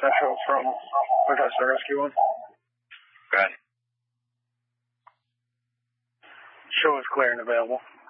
Central from Augusta Rescue 1. Okay. Show is clear and available.